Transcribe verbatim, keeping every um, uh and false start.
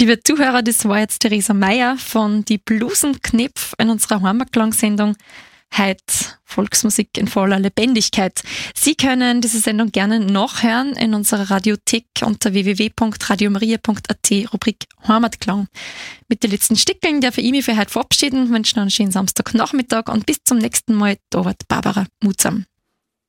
Liebe Zuhörer, das war jetzt Theresa Meier von Die Blusenknipf in unserer Heimatklangsendung. Heute Volksmusik in voller Lebendigkeit. Sie können diese Sendung gerne nachhören in unserer Radiothek unter w w w punkt radio maria punkt a t, Rubrik Heimatklang. Mit den letzten Stickeln darf ich mich für heute verabschieden, wünsche noch einen schönen Samstagnachmittag und bis zum nächsten Mal. Da wird Barbara Mutsam.